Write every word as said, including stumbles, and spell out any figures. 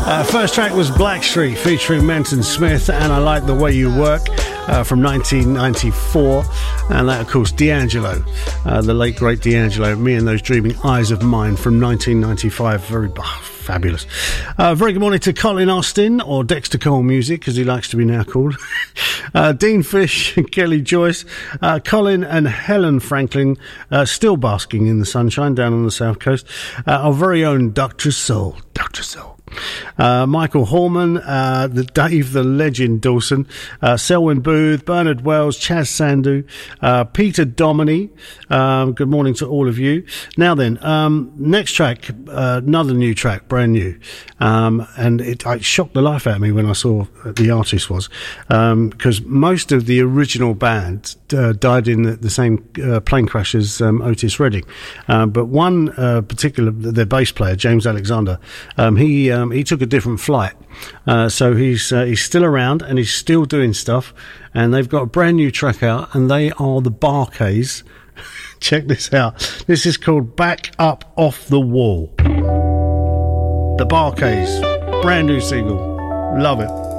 Uh, first track was Blackstreet featuring Menton Smith and I Like the Way You Work uh, from nineteen ninety-four, and that of course D'Angelo, uh, the late great D'Angelo, Me and Those Dreaming Eyes of Mine from nineteen ninety-five. Very oh, fabulous. Uh, very good morning to Colin Austin, or Dexter Cole Music as he likes to be now called. uh, Dean Fish and Kelly Joyce, uh, Colin and Helen Franklin, uh, still basking in the sunshine down on the south coast. Uh, our very own Doctor Soul, Doctor Soul. Uh, Michael Horman, uh, the Dave the Legend Dawson, uh, Selwyn Booth, Bernard Wells, Chaz Sandu, uh, Peter Dominy. Um, good morning to all of you. Now then, um, next track, uh, another new track, brand new, um, and it, it shocked the life out of me when I saw the artist was, because um, most of the original band uh, died in the, the same uh, plane crash as um, Otis Redding, uh, but one uh, particular, their bass player James Alexander, um, he um, he took a different flight, uh, so he's uh, he's still around and he's still doing stuff, and they've got a brand new track out, and they are the Bar-Kays. Check this out. This is called Back Up Off the Wall. The Bar-Kays, brand new single. Love it.